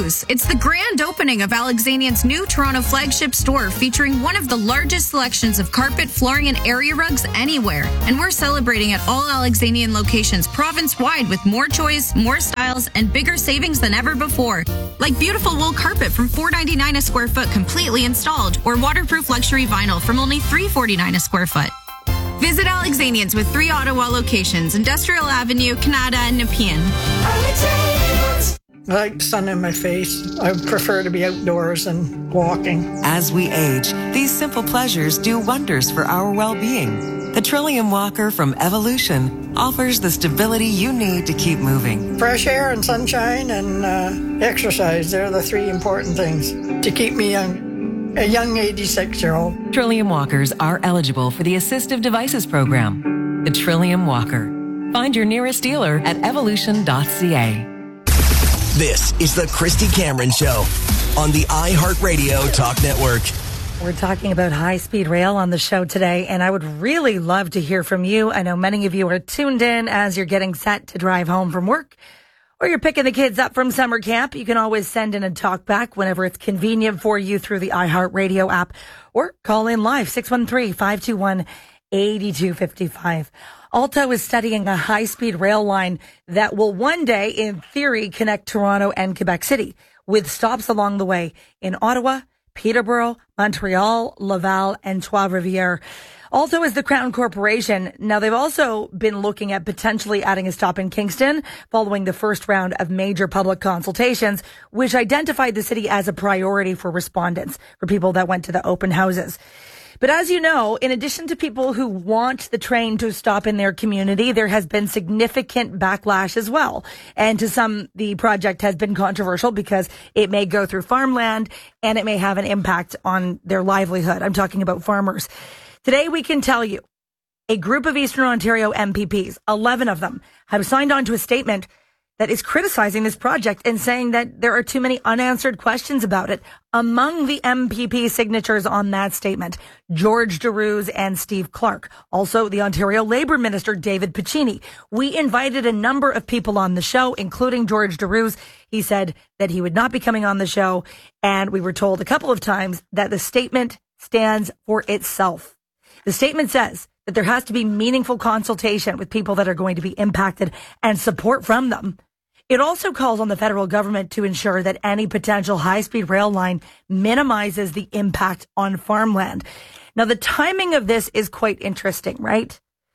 news. It's the grand opening of Alexanian's new Toronto flagship store featuring one of the largest selections of carpet, flooring, and area rugs anywhere. And we're celebrating at all Alexanian locations province-wide with more choice, more styles, and bigger savings than ever before. Like beautiful wool carpet from $4.99 a square foot completely installed, or waterproof luxury vinyl from only $3.49 a square foot. Visit Alexanians with 3 Ottawa locations, Industrial Avenue, Canada, and Nepean. I like sun in my face. I prefer to be outdoors and walking. As we age, these simple pleasures do wonders for our well-being. The Trillium Walker from Evolution offers the stability you need to keep moving. Fresh air and sunshine and exercise, they're the 3 important things to keep me young. A young 86-year-old. Trillium Walkers are eligible for the Assistive Devices Program. The Trillium Walker. Find your nearest dealer at evolution.ca. This is the Christy Cameron Show on the iHeartRadio Talk Network. We're talking about high-speed rail on the show today, and I would really love to hear from you. I know many of you are tuned in as you're getting set to drive home from work, or you're picking the kids up from summer camp. You can always send in a talk back whenever it's convenient for you through the iHeartRadio app, or call in live, 613-521-8255. Alto is studying a high-speed rail line that will one day, in theory, connect Toronto and Quebec City, with stops along the way in Ottawa, Peterborough, Montreal, Laval, and Trois-Rivières. Alto is the Crown Corporation. Now, they've also been looking at potentially adding a stop in Kingston following the first round of major public consultations, which identified the city as a priority for respondents, for people that went to the open houses. But as you know, in addition to people who want the train to stop in their community, there has been significant backlash as well. And to some, the project has been controversial because it may go through farmland and it may have an impact on their livelihood. I'm talking about farmers. Today, we can tell you a group of Eastern Ontario MPPs, 11 of them, have signed on to a statement that is criticizing this project and saying that there are too many unanswered questions about it. Among the MPP signatures on that statement, George Darouze and Steve Clark. Also, the Ontario Labour Minister, David Piccini. We invited a number of people on the show, including George Darouze. He said that he would not be coming on the show, and we were told a couple of times that the statement stands for itself. The statement says that there has to be meaningful consultation with people that are going to be impacted and support from them. It also calls on the federal government to ensure that any potential high-speed rail line minimizes the impact on farmland. Now, the timing of this is quite interesting, right?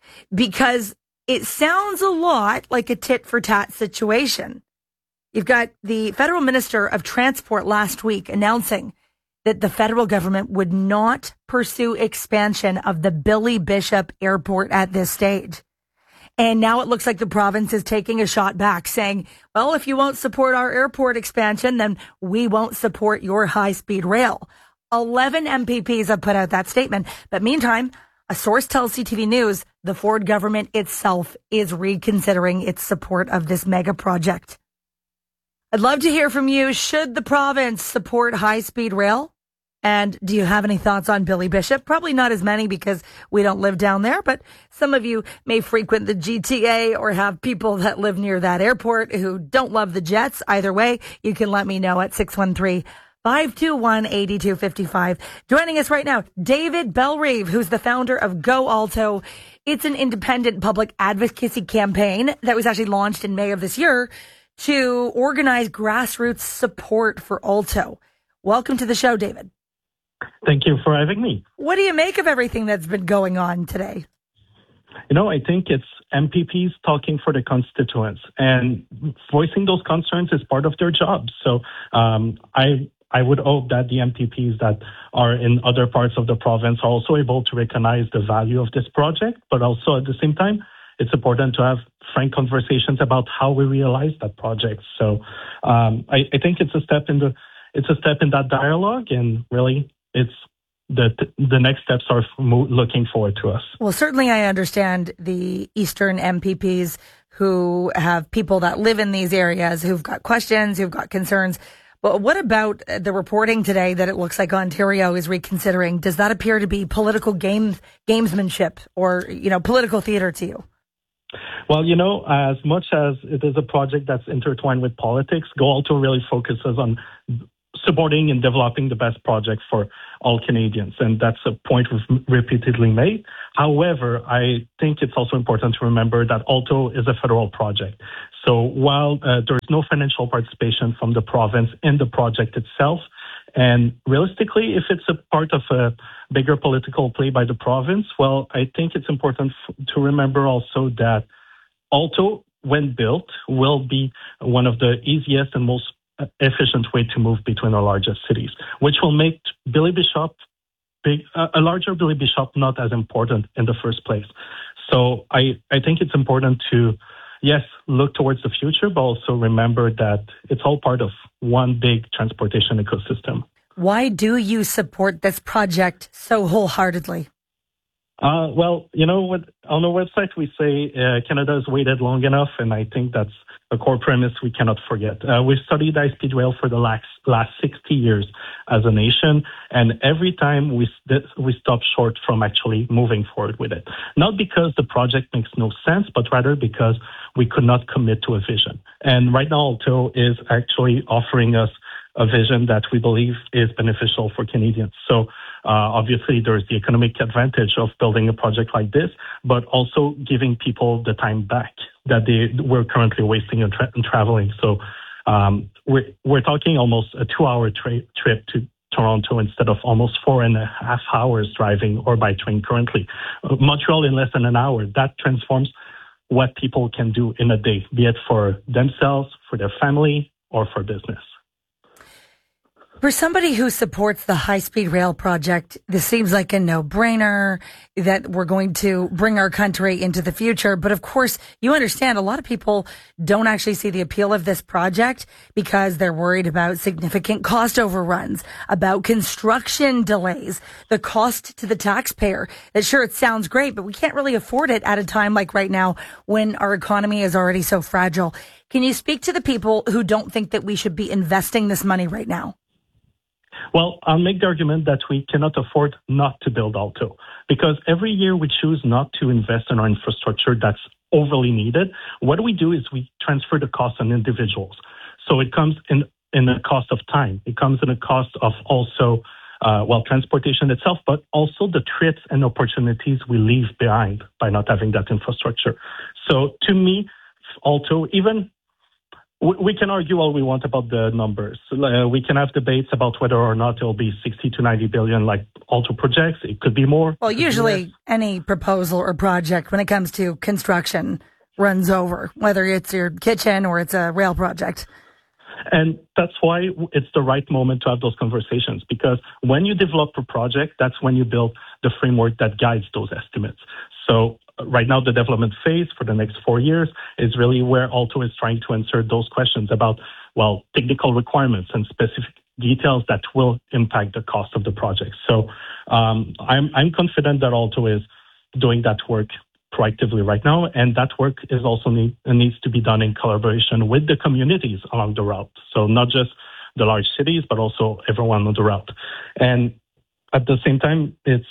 Because it sounds a lot like a tit-for-tat situation. You've got the federal minister of transport last week announcing that the federal government would not pursue expansion of the Billy Bishop Airport at this stage. And now it looks like the province is taking a shot back, saying, well, if you won't support our airport expansion, then we won't support your high-speed rail. 11 MPPs have put out that statement. But meantime, a source tells CTV News the Ford government itself is reconsidering its support of this mega project. I'd love to hear from you. Should the province support high-speed rail? And do you have any thoughts on Billy Bishop? Probably not as many because we don't live down there, but some of you may frequent the GTA or have people that live near that airport who don't love the Jets. Either way, you can let me know at 613-521-8255. Joining us right now, David Bellerive, who's the founder of Go Alto. It's an independent public advocacy campaign that was actually launched in May of this year to organize grassroots support for Alto. Welcome to the show, David. Thank you for having me. What do you make of everything that's been going on today? You know, I think it's MPPs talking for the constituents, and voicing those concerns is part of their job. So I would hope that the MPPs that are in other parts of the province are also able to recognize the value of this project, but also at the same time, it's important to have frank conversations about how we realize that project. So I think it's a step in that dialogue, and really, it's the next steps are looking forward to us. Well, certainly I understand the Eastern MPPs who have people that live in these areas who've got questions, who've got concerns. But what about the reporting today that it looks like Ontario is reconsidering? Does that appear to be political gamesmanship or, political theater to you? Well, as much as it is a project that's intertwined with politics, GoAlto really focuses on supporting and developing the best project for all Canadians. And that's a point we've repeatedly made. However, I think it's also important to remember that Alto is a federal project. So while there's no financial participation from the province in the project itself, and realistically, if it's a part of a bigger political play by the province, well, I think it's important to remember also that Alto, when built, will be one of the easiest and most efficient way to move between our largest cities, which will make Billy Bishop a larger Billy Bishop not as important in the first place. So I think it's important to, yes, look towards the future, but also remember that it's all part of one big transportation ecosystem. Why do you support this project so wholeheartedly? Well, on our website, we say Canada has waited long enough, and I think that's a core premise we cannot forget. We've studied high-speed rail for the last 60 years as a nation, and every time we stop short from actually moving forward with it. Not because the project makes no sense, but rather because we could not commit to a vision. And right now, Alto is actually offering us a vision that we believe is beneficial for Canadians. So obviously, there's the economic advantage of building a project like this, but also giving people the time back that they were currently wasting in traveling. So we're talking almost a 2-hour trip to Toronto instead of almost 4.5 hours driving or by train currently. Montreal in less than an hour. That transforms what people can do in a day, be it for themselves, for their family, or for business. For somebody who supports the high-speed rail project, this seems like a no-brainer that we're going to bring our country into the future. But of course, you understand a lot of people don't actually see the appeal of this project because they're worried about significant cost overruns, about construction delays, the cost to the taxpayer. That sure, it sounds great, but we can't really afford it at a time like right now when our economy is already so fragile. Can you speak to the people who don't think that we should be investing this money right now? Well, I'll make the argument that we cannot afford not to build Alto because every year we choose not to invest in our infrastructure that's overly needed. What we do is we transfer the cost on individuals. So it comes in a cost of time. It comes in a cost of also, transportation itself, but also the trips and opportunities we leave behind by not having that infrastructure. So to me, Alto, even we can argue all we want about the numbers. We can have debates about whether or not it'll be 60 to 90 billion like Alto projects. It could be more. Well, usually any proposal or project when it comes to construction runs over, whether it's your kitchen or it's a rail project. And that's why it's the right moment to have those conversations, because when you develop a project, that's when you build the framework that guides those estimates. So right now, the development phase for the next 4 years is really where Alto is trying to answer those questions about, technical requirements and specific details that will impact the cost of the project. So I'm confident that Alto is doing that work proactively right now, and that work is also needs to be done in collaboration with the communities along the route. So not just the large cities, but also everyone on the route. And at the same time, it's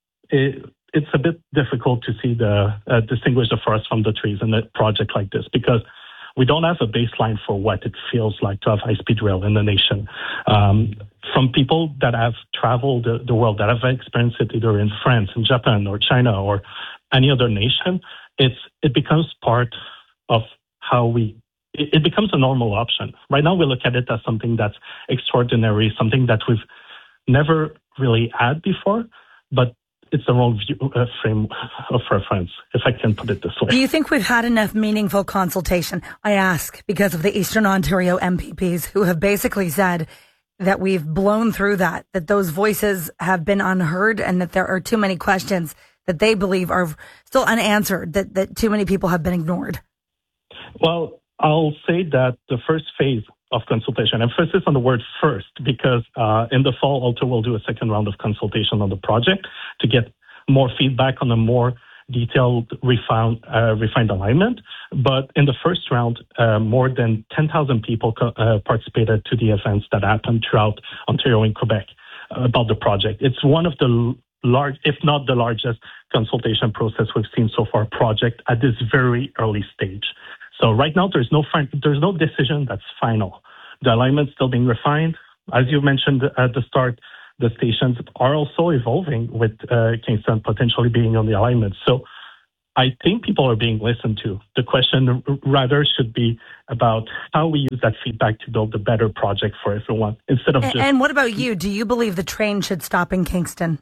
a bit difficult to see distinguish the forest from the trees in a project like this, because we don't have a baseline for what it feels like to have high-speed rail in the nation. From people that have traveled the world, that have experienced it either in France, in Japan, or China, or any other nation, it becomes part of how it becomes a normal option. Right now, we look at it as something that's extraordinary, something that we've never really had before, but it's the wrong frame of reference, if I can put it this way. Do you think we've had enough meaningful consultation? I ask because of the Eastern Ontario MPPs who have basically said that we've blown through that those voices have been unheard and that there are too many questions that they believe are still unanswered, that too many people have been ignored. Well, I'll say that the first phase of consultation, emphasis on the word first, because in the fall, Alto will do a second round of consultation on the project to get more feedback on a more detailed, refined alignment. But in the first round, more than 10,000 people participated to the events that happened throughout Ontario and Quebec about the project. It's one of the large, if not the largest, consultation process we've seen so far project at this very early stage. So right now, there's no decision that's final. The alignment's still being refined. As you mentioned at the start, the stations are also evolving with Kingston potentially being on the alignment. So I think people are being listened to. The question rather should be about how we use that feedback to build a better project for everyone instead of And what about you? Do you believe the train should stop in Kingston?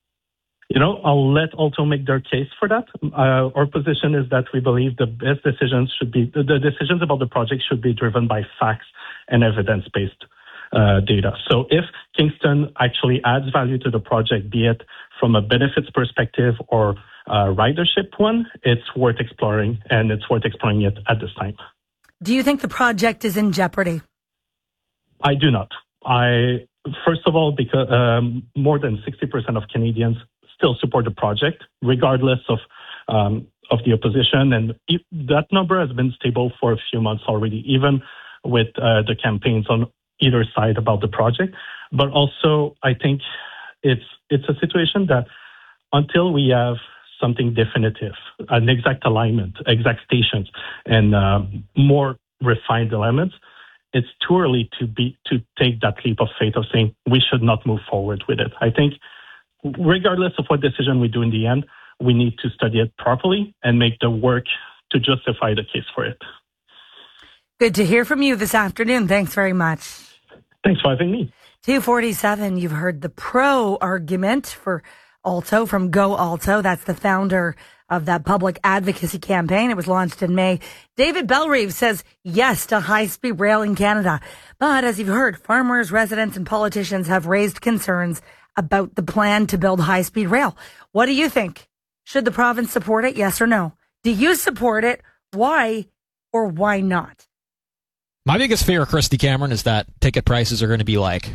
I'll let Alto make their case for that. Our position is that we believe the best decisions the decisions about the project should be driven by facts and evidence-based data. So if Kingston actually adds value to the project, be it from a benefits perspective or ridership one, it's worth exploring, and it's worth exploring it at this time. Do you think the project is in jeopardy? I do not. First of all, because more than 60% of Canadians still support the project, regardless of the opposition, and that number has been stable for a few months already, even with the campaigns on either side about the project. But also, I think it's a situation that until we have something definitive, an exact alignment, exact stations, and more refined elements, it's too early to take that leap of faith of saying we should not move forward with it. I think regardless of what decision we do in the end, we need to study it properly and make the work to justify the case for it. Good to hear from you this afternoon. Thanks very much. Thanks for having me. 247, you've heard the pro argument for Alto from Go Alto. That's the founder of that public advocacy campaign. It was launched in May. David Bellrive says yes to high-speed rail in Canada. But as you've heard, farmers, residents, and politicians have raised concerns about the plan to build high-speed rail. What do you think? Should the province support it? Yes or no? Do you support it? Why or why not? My biggest fear, Christy Cameron, is that ticket prices are going to be like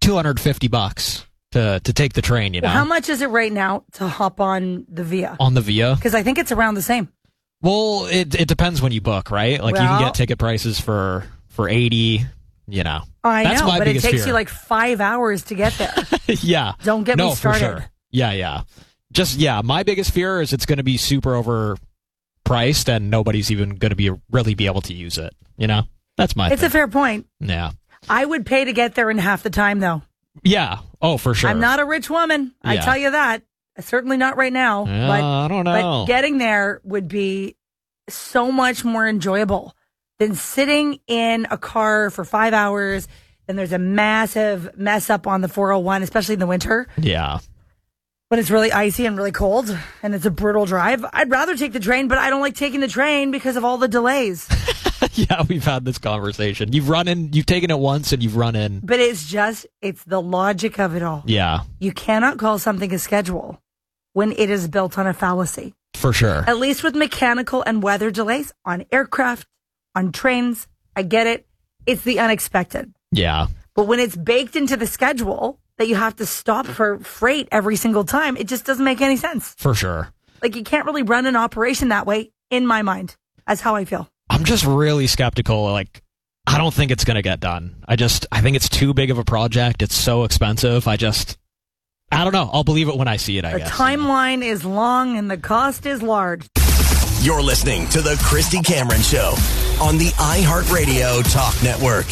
$250 to take the train, Well, how much is it right now to hop on the Via? On the Via? Because I think it's around the same. Well, it depends when you book, right? Like you can get ticket prices for 80, I That's know, my but it biggest takes fear. you like 5 hours to get there. Yeah. Don't get me started. For sure. Yeah. My biggest fear is it's going to be super overpriced and nobody's even going to really be able to use it. That's my It's thing. a fair point. Yeah. I would pay to get there in half the time, though. Yeah. Oh, for sure. I'm not a rich woman. I tell you that. Certainly not right now. But I don't know. But getting there would be so much more enjoyable than sitting in a car for 5 hours. Then there's a massive mess up on the 401, especially in the winter. Yeah. When it's really icy and really cold and it's a brutal drive. I'd rather take the train, but I don't like taking the train because of all the delays. Yeah, we've had this conversation. You've taken it once and you've run in. But it's the logic of it all. Yeah. You cannot call something a schedule when it is built on a fallacy. For sure. At least with mechanical and weather delays on aircraft, on trains, I get it. It's the unexpected. Yeah. But when it's baked into the schedule that you have to stop for freight every single time, it just doesn't make any sense. For sure. Like you can't really run an operation that way, in my mind. That's how I feel. I'm just really skeptical. Like, I don't think it's going to get done. I think it's too big of a project. It's so expensive. I don't know. I'll believe it when I see it, I guess. The timeline is long and the cost is large. You're listening to The Christy Cameron Show on the iHeartRadio Talk Network.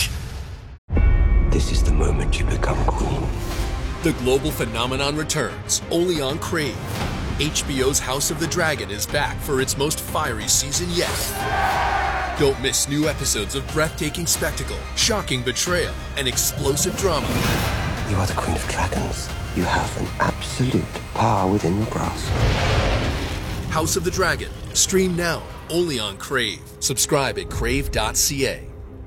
This is the moment you become queen. The global phenomenon returns, only on Crave. HBO's House of the Dragon is back for its most fiery season yet. Don't miss new episodes of breathtaking spectacle, shocking betrayal, and explosive drama. You are the queen of dragons. You have an absolute power within your grasp. House of the Dragon. Stream now, only on Crave. Subscribe at crave.ca.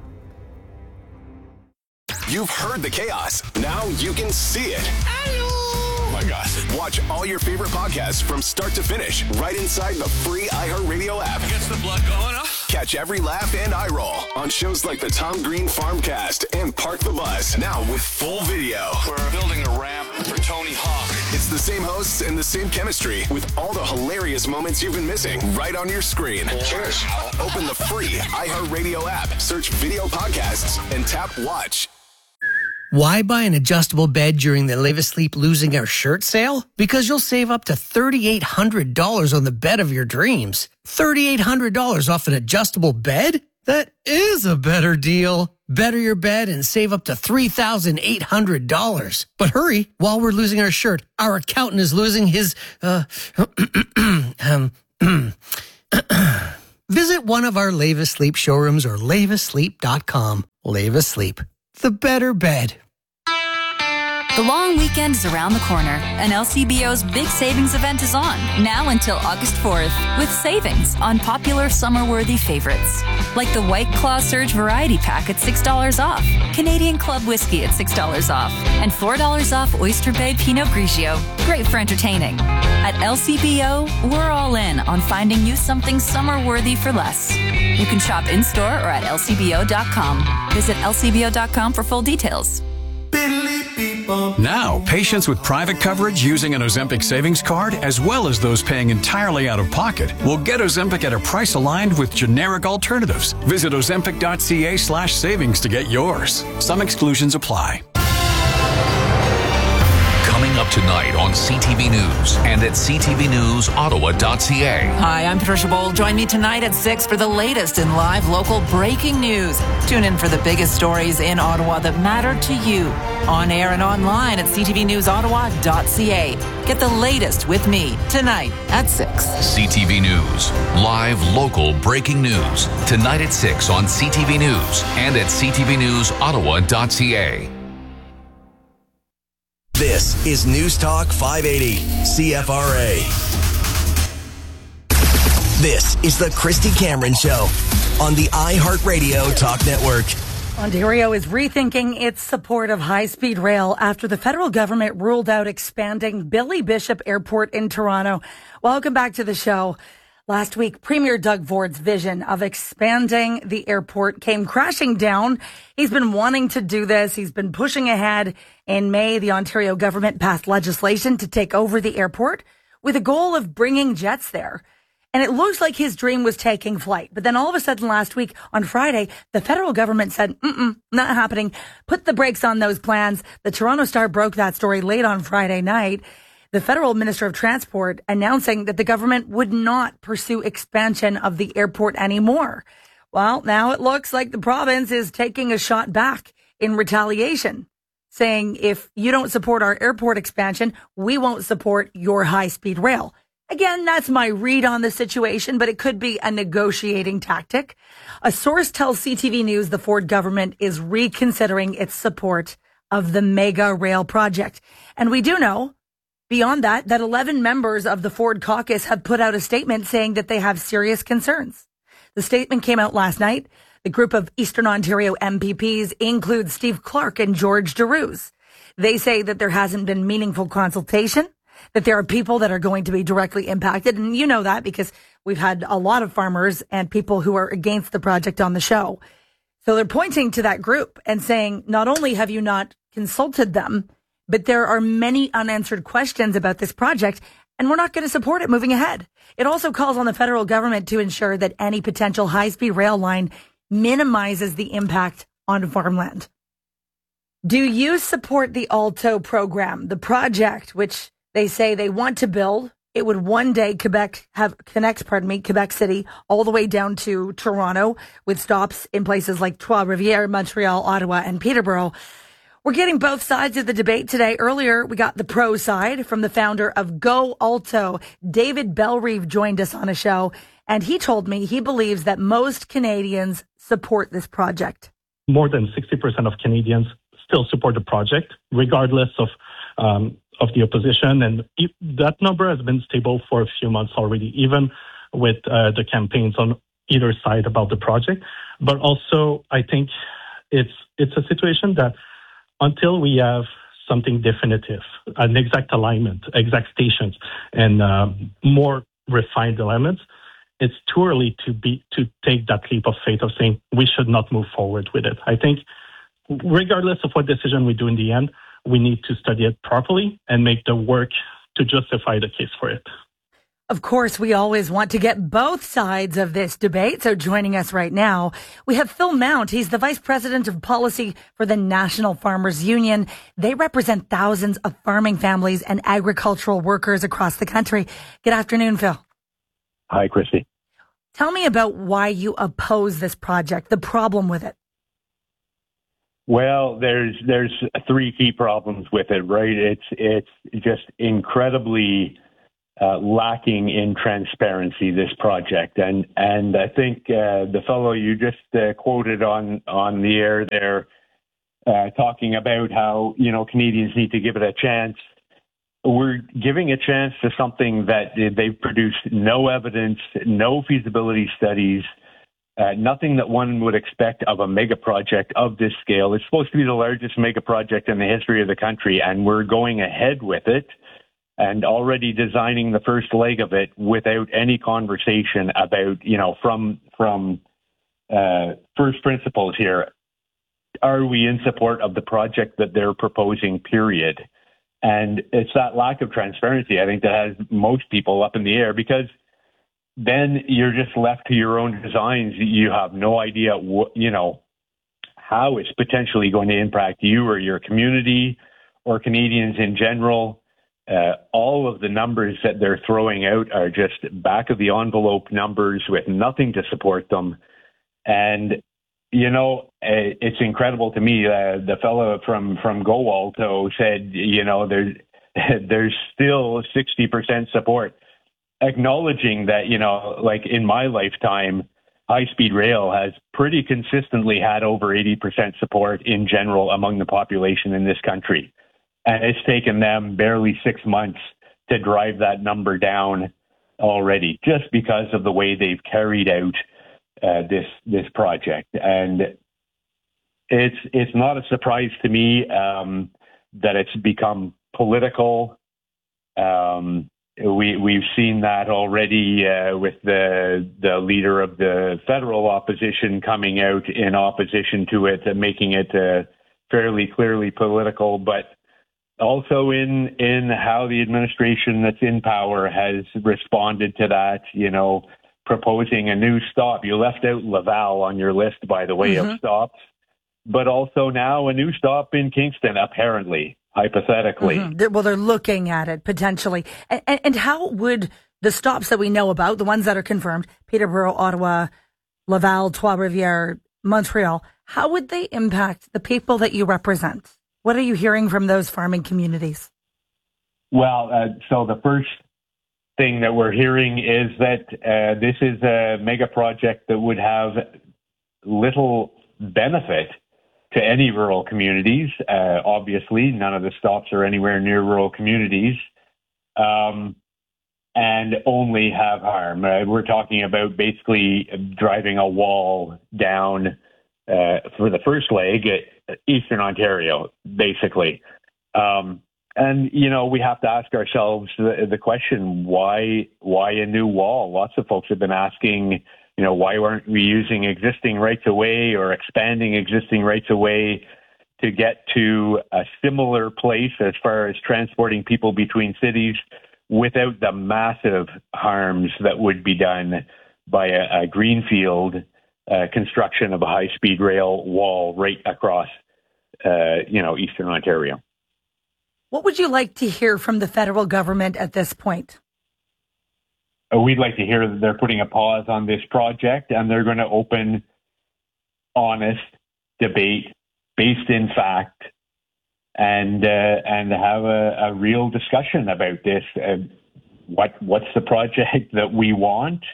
You've heard the chaos. Now you can see it. Oh my gosh. Watch all your favorite podcasts from start to finish right inside the free iHeartRadio app. Gets the blood going, huh? Catch every laugh and eye roll on shows like the Tom Green Farmcast and Park the Bus. Now with full video. We're building a ramp for Tony Hawk. It's the same hosts and the same chemistry with all the hilarious moments you've been missing right on your screen. Cheers. Open the free iHeartRadio app, search video podcasts, and tap watch. Why buy an adjustable bed during the Live Asleep Losing Our Shirt sale? Because you'll save up to $3,800 on the bed of your dreams. $3,800 off an adjustable bed? That is a better deal. Better your bed and save up to $3,800. But hurry, while we're losing our shirt, our accountant is losing his, Visit one of our Live Asleep showrooms or laveasleep.com. Live Asleep, the better bed. The long weekend is around the corner, and LCBO's big savings event is on, now until August 4th, with savings on popular summer-worthy favorites, like the White Claw Surge Variety Pack at $6 off, Canadian Club Whiskey at $6 off, and $4 off Oyster Bay Pinot Grigio. Great for entertaining. At LCBO, we're all in on finding you something summer-worthy for less. You can shop in-store or at lcbo.com. Visit lcbo.com for full details. Now, patients with private coverage using an Ozempic savings card, as well as those paying entirely out of pocket, will get Ozempic at a price aligned with generic alternatives. Visit ozempic.ca/savings to get yours. Some exclusions apply. Coming up tonight on CTV News and at ctvnewsottawa.ca. Hi, I'm Patricia Bold. Join me tonight at 6 for the latest in live local breaking news. Tune in for the biggest stories in Ottawa that matter to you. On air and online at ctvnewsottawa.ca. Get the latest with me tonight at 6. CTV News. Live local breaking news. Tonight at 6 on CTV News and at ctvnewsottawa.ca. This is News Talk 580, CFRA. This is the Christy Cameron Show on the iHeartRadio Talk Network. Ontario is rethinking its support of high-speed rail after the federal government ruled out expanding Billy Bishop Airport in Toronto. Welcome back to the show. Last week, Premier Doug Ford's vision of expanding the airport came crashing down. He's been wanting to do this. He's been pushing ahead. In May, the Ontario government passed legislation to take over the airport with a goal of bringing jets there. And it looks like his dream was taking flight. But then all of a sudden last week on Friday, the federal government said, not happening. Put the brakes on those plans. The Toronto Star broke that story late on Friday night. The federal minister of transport announcing that the government would not pursue expansion of the airport anymore. Well, now it looks like the province is taking a shot back in retaliation, saying if you don't support our airport expansion, we won't support your high-speed rail. Again, that's my read on the situation, but it could be a negotiating tactic. A source tells CTV News the Ford government is reconsidering its support of the mega rail project. And we do know, beyond that 11 members of the Ford caucus have put out a statement saying that they have serious concerns. The statement came out last night. The group of Eastern Ontario MPPs includes Steve Clark and George Deroux. They say that there hasn't been meaningful consultation, that there are people that are going to be directly impacted. And you know that because we've had a lot of farmers and people who are against the project on the show. So they're pointing to that group and saying, not only have you not consulted them, but there are many unanswered questions about this project, and we're not going to support it moving ahead. It also calls on the federal government to ensure that any potential high-speed rail line minimizes the impact on farmland. Do you support the ALTO program, the project, which they say they want to build? It would one day connect Quebec City all the way down to Toronto with stops in places like Trois-Rivières, Montreal, Ottawa, and Peterborough. We're getting both sides of the debate today. Earlier, we got the pro side from the founder of Go Alto. David Bellrive joined us on a show, and he told me he believes that most Canadians support this project. More than 60% of Canadians still support the project, regardless of the opposition. And that number has been stable for a few months already, even with the campaigns on either side about the project. But also, I think it's a situation that until we have something definitive, an exact alignment, exact stations, and more refined elements, it's too early to take that leap of faith of saying we should not move forward with it. I think regardless of what decision we do in the end, we need to study it properly and make the work to justify the case for it. Of course, we always want to get both sides of this debate. So joining us right now, we have Phil Mount. He's the Vice President of Policy for the National Farmers Union. They represent thousands of farming families and agricultural workers across the country. Good afternoon, Phil. Hi, Christy. Tell me about why you oppose this project, the problem with it. Well, there's three key problems with it, right? It's just incredibly lacking in transparency, this project, and I think the fellow you just quoted on the air there, talking about how Canadians need to give it a chance. We're giving a chance to something that they've produced no evidence, no feasibility studies. Nothing that one would expect of a mega project of this scale. It's supposed to be the largest mega project in the history of the country, and we're going ahead with it and already designing the first leg of it without any conversation about, from first principles here. Are we in support of the project that they're proposing, period? And it's that lack of transparency, I think, that has most people up in the air, because then you're just left to your own designs. You have no idea how it's potentially going to impact you or your community or Canadians in general. All of the numbers that they're throwing out are just back of the envelope numbers with nothing to support them. And, it's incredible to me. The fellow from GoAlto said, there's still 60% support. Acknowledging that, like in my lifetime, high-speed rail has pretty consistently had over 80% support in general among the population in this country. And it's taken them barely 6 months to drive that number down already, just because of the way they've carried out this project. And it's not a surprise to me that it's become political. We've seen that already with the leader of the federal opposition coming out in opposition to it and making it fairly clearly political, but also in how the administration that's in power has responded to that, proposing a new stop. You left out Laval on your list, by the way, of stops, but also now a new stop in Kingston, apparently. Hypothetically. Well, they're looking at it potentially. And how would the stops that we know about, the ones that are confirmed, Peterborough, Ottawa, Laval, Trois-Rivières, Montreal, how would they impact the people that you represent? What are you hearing from those farming communities? Well, so the first thing that we're hearing is that this is a mega project that would have little benefit to any rural communities. Obviously, none of the stops are anywhere near rural communities, and only have harm. We're talking about basically driving a wall down for the first leg at Eastern Ontario, basically. And, we have to ask ourselves the question, why a new wall? Lots of folks have been asking, why weren't we using existing rights-of-way or expanding existing rights-of-way to get to a similar place as far as transporting people between cities without the massive harms that would be done by a greenfield construction of a high-speed rail wall right across, Eastern Ontario. What would you like to hear from the federal government at this point? We'd like to hear that they're putting a pause on this project and they're going to open honest debate based in fact and have a real discussion about this. What's the project that we want?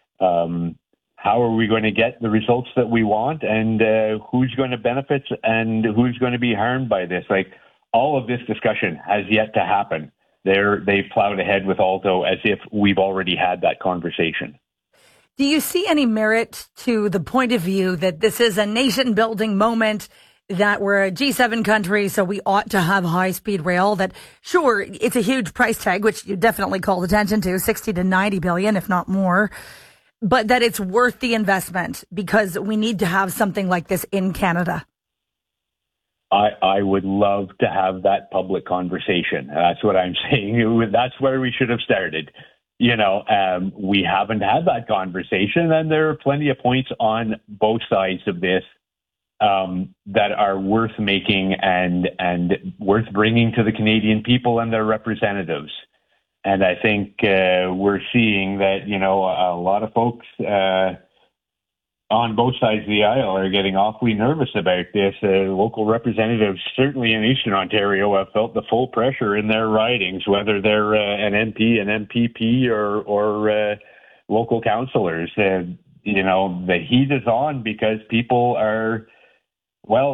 How are we going to get the results that we want? And who's going to benefit and who's going to be harmed by this? Like, all of this discussion has yet to happen. They've plowed ahead with Alto as if we've already had that conversation. Do you see any merit to the point of view that this is a nation-building moment, that we're a G7 country, so we ought to have high-speed rail, that, sure, it's a huge price tag, which you definitely called attention to, 60 to 90 billion, if not more, but that it's worth the investment because we need to have something like this in Canada? I would love to have that public conversation. That's what I'm saying. That's where we should have started. we haven't had that conversation, and there are plenty of points on both sides of this that are worth making and worth bringing to the Canadian people and their representatives. And I think we're seeing that, a lot of folks on both sides of the aisle are getting awfully nervous about this. Local representatives, certainly in Eastern Ontario, have felt the full pressure in their ridings, whether they're an MP, an MPP, or local councillors. The heat is on because people are,